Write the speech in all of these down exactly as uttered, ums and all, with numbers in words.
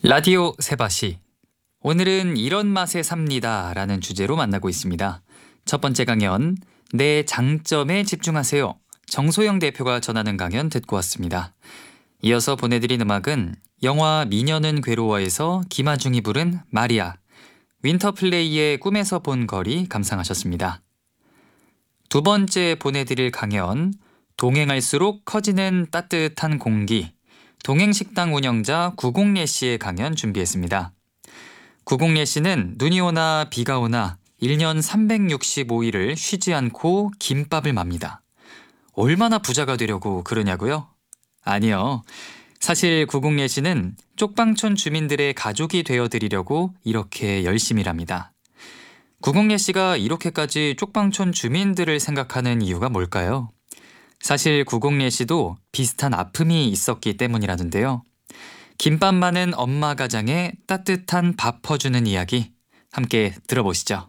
라디오 세바시. 오늘은 이런 맛에 삽니다 라는 주제로 만나고 있습니다. 첫 번째 강연, 내 장점에 집중하세요. 정소영 대표가 전하는 강연 듣고 왔습니다. 이어서 보내드린 음악은 영화 미녀는 괴로워에서 김하중이 부른 마리아, 윈터플레이의 꿈에서 본 거리 감상하셨습니다. 두 번째 보내드릴 강연, 동행할수록 커지는 따뜻한 공기, 동행식당 운영자 구공예 씨의 강연 준비했습니다. 구공예 씨는 눈이 오나 비가 오나 일 년 삼백육십오 일을 쉬지 않고 김밥을 맙니다. 얼마나 부자가 되려고 그러냐고요? 아니요. 사실 구공예 씨는 쪽방촌 주민들의 가족이 되어드리려고 이렇게 열심히 일합니다. 구공예 씨가 이렇게까지 쪽방촌 주민들을 생각하는 이유가 뭘까요? 사실 구공예 씨도 비슷한 아픔이 있었기 때문이라던데요. 김밥 많은 엄마 가장에 따뜻한 밥 퍼주는 이야기 함께 들어보시죠.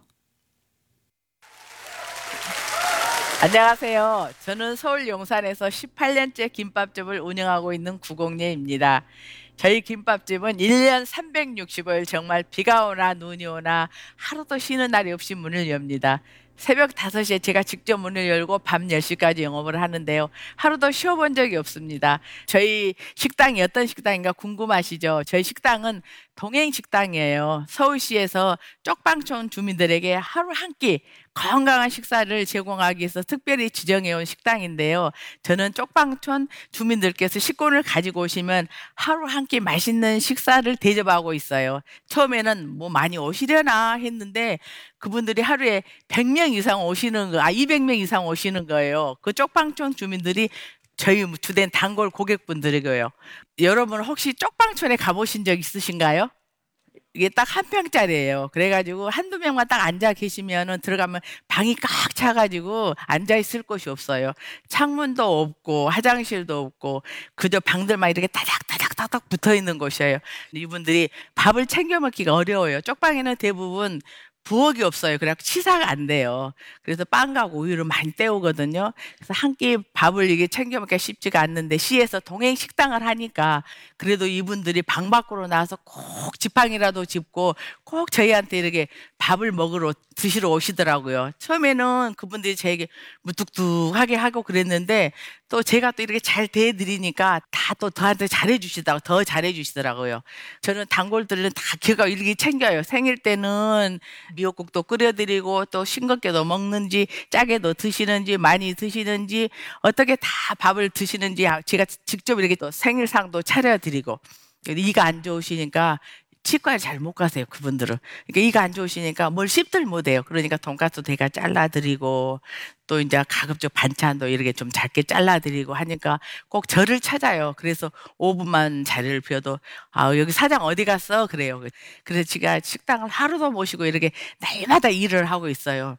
안녕하세요. 저는 서울 용산에서 십팔 년째 김밥집을 운영하고 있는 구공예입니다. 저희 김밥집은 일 년 삼백육십오 일 정말 비가 오나 눈이 오나 하루도 쉬는 날이 없이 문을 엽니다. 새벽 다섯 시에 제가 직접 문을 열고 밤 열 시까지 영업을 하는데요. 하루도 쉬어본 적이 없습니다. 저희 식당이 어떤 식당인가 궁금하시죠? 저희 식당은 동행식당이에요. 서울시에서 쪽방촌 주민들에게 하루 한 끼 건강한 식사를 제공하기 위해서 특별히 지정해온 식당인데요. 저는 쪽방촌 주민들께서 식권을 가지고 오시면 하루 한 끼 맛있는 식사를 대접하고 있어요. 처음에는 뭐 많이 오시려나 했는데 그분들이 하루에 백 명 이상 오시는 거, 아 이백 명 이상 오시는 거예요. 그 쪽방촌 주민들이 저희 주된 단골 고객분들이고요. 여러분 혹시 쪽방촌에 가보신 적 있으신가요? 이게 딱 한 평짜리예요. 그래가지고 한두 명만 딱 앉아 계시면은 들어가면 방이 꽉 차가지고 앉아 있을 곳이 없어요. 창문도 없고 화장실도 없고 그저 방들만 이렇게 따닥따닥따닥 붙어 있는 곳이에요. 이분들이 밥을 챙겨 먹기가 어려워요. 쪽방에는 대부분 부엌이 없어요. 그래서 치사가 안 돼요. 그래서 빵과 우유를 많이 때우거든요. 그래서 한 끼 밥을 이게 챙겨 먹기가 쉽지가 않는데 시에서 동행 식당을 하니까 그래도 이분들이 방 밖으로 나와서 꼭 지팡이라도 짚고 꼭 저희한테 이렇게 밥을 먹으러 드시러 오시더라고요. 처음에는 그분들이 저에게 무뚝뚝하게 하고 그랬는데 또 제가 또 이렇게 잘 대해드리니까 다 또 저한테 잘해주시다고 더 잘해주시더라고요. 저는 단골들은 다 기가 이렇게 챙겨요. 생일 때는 미역국도 끓여드리고 또 싱겁게도 먹는지 짜게도 드시는지 많이 드시는지 어떻게 다 밥을 드시는지 제가 직접 이렇게 또 생일상도 차려드리고 이가 안 좋으시니까 치과에 잘 못 가세요, 그분들은. 그러니까 이가 안 좋으시니까 뭘 씹들 못해요. 그러니까 돈가스도 제가 잘라드리고 또 이제 가급적 반찬도 이렇게 좀 작게 잘라드리고 하니까 꼭 저를 찾아요. 그래서 오 분만 자리를 비워도 아 여기 사장 어디 갔어? 그래요. 그래서 제가 식당을 하루도 모시고 이렇게 날마다 일을 하고 있어요.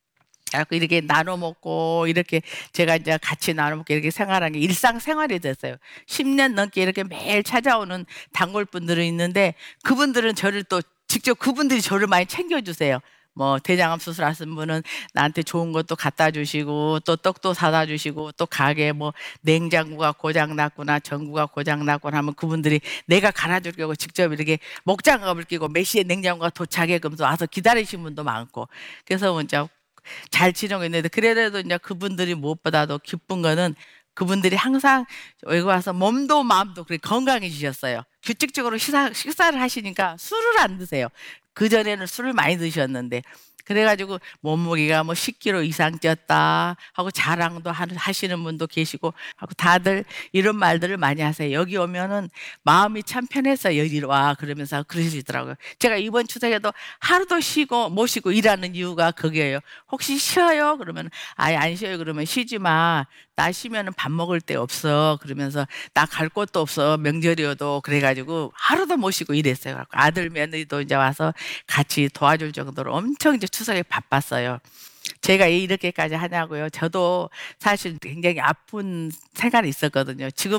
이렇게 나눠 먹고 이렇게 제가 이제 같이 나눠 먹고 이렇게 생활하는 게 일상생활이 됐어요. 십 년 넘게 이렇게 매일 찾아오는 단골분들은 있는데 그분들은 저를 또 직접 그분들이 저를 많이 챙겨주세요. 뭐 대장암 수술하신 분은 나한테 좋은 것도 갖다 주시고 또 떡도 사다 주시고 또 가게 뭐 냉장고가 고장 났구나 전구가 고장 났구나 하면 그분들이 내가 갈아주려고 직접 이렇게 목장갑을 끼고 몇 시에 냉장고가 도착해 그러면서 와서 기다리신 분도 많고 그래서 이제 잘 지내고 있는데 그래도 이제 그분들이 무엇보다도 기쁜 거는 그분들이 항상 여기 와서 몸도 마음도 그렇게 건강해지셨어요. 규칙적으로 식사, 식사를 하시니까 술을 안 드세요. 그전에는 술을 많이 드셨는데 그래가지고 몸무게가 뭐 십 킬로그램 이상 쪘다 하고 자랑도 하시는 분도 계시고 하고 다들 이런 말들을 많이 하세요. 여기 오면은 마음이 참 편해서 여기로 와 그러면서 그러시더라고요. 제가 이번 추석에도 하루도 쉬고 못 쉬고 일하는 이유가 그게요. 혹시 쉬어요? 그러면 아예 안 쉬어요. 그러면 쉬지 마. 나 쉬면은 밥 먹을 데 없어. 그러면서 나 갈 곳도 없어. 명절이어도 그래가지고 하루도 못 쉬고 일했어요. 아들 며느리도 이제 와서 같이 도와줄 정도로 엄청 이제 추석에 바빴어요. 제가 이렇게까지 하냐고요. 저도 사실 굉장히 아픈 생활이 있었거든요. 지금